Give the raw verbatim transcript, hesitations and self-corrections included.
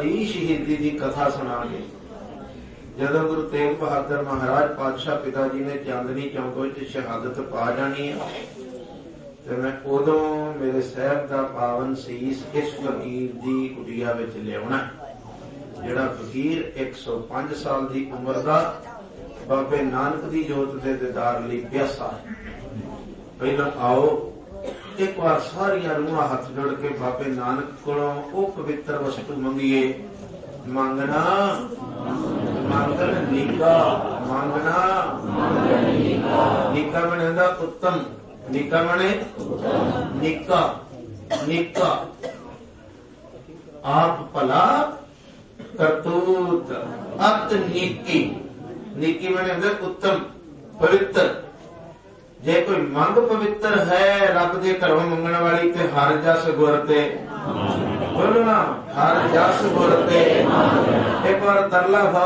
ਦੀ ਸ਼ਹੀਦੀ ਦੀ ਕਥਾ ਸੁਣਾਂਗੇ। ਜਦੋਂ ਗੁਰੂ ਤੇਗ ਬਹਾਦਰ ਮਹਾਰਾਜ ਪਾਤਸ਼ਾਹ ਪਿਤਾ ਜੀ ਨੇ ਚਾਂਦਨੀ ਚੌਂਕ ਵਿੱਚ ਸ਼ਹਾਦਤ ਪਾ ਜਾਣੀ ਹੈ ਤੇ ਮੈਂ ਉਦੋਂ ਮੇਰੇ ਸਾਹਿਬ ਦਾ ਪਾਵਨ ਸੀਸ ਇਸ ਫਕੀਰ ਦੀ ਕੁਟੀਆ ਵਿੱਚ ਲਿਆਉਣਾ, ਜਿਹੜਾ ਫਕੀਰ ਇੱਕ ਸੌ ਪੰਜ ਸਾਲ ਦੀ ਉਮਰ ਦਾ ਬਾਬੇ ਨਾਨਕ ਦੀ ਜੋਤ ਦੇ ਦੀਦਾਰ ਲਈ ਪਿਆਸਾ ਹੈ। ਪਹਿਲਾਂ ਆਓ ਇੱਕ ਵਾਰ ਸਾਰੀਆਂ ਰੂਹਾਂ ਹੱਥ ਜੋੜ ਕੇ ਬਾਬੇ ਨਾਨਕ ਕੋਲੋਂ ਉਹ ਪਵਿੱਤਰ ਵਸਤੂ ਮੰਗੀਏ। ਮੰਗਣਾ ਮੰਗਣ ਨੀਕਾ, ਮੰਗਣਾ ਨੀਕਾ ਬਣਦਾ ਉੱਤਮ, ਨੀਕਾ ਬਣੇ ਨਿੱਕਾ, ਨਿੱਕਾ ਆਪ ਭਲਾ ਕਰਤੂਤ ਅਤ ਨੀਕੀ, ਨੀਕੀ ਬਣੇ ਹੁੰਦਾ ਉੱਤਮ ਪਵਿੱਤਰ। ਜੇ ਕੋਈ ਮੰਗ ਪਵਿੱਤਰ ਹੈ ਰੱਬ ਦੇ ਘਰੋਂ ਮੰਗਣ ਵਾਲੀ ਤੇ ਹਰ ਜਸ ਗੁਰ ਤੇ ਬੋਲਣਾ, ਹਰ ਜਸ ਗੁਰ ਤੇ। ਇੱਕ ਵਾਰ ਤਰਲਾ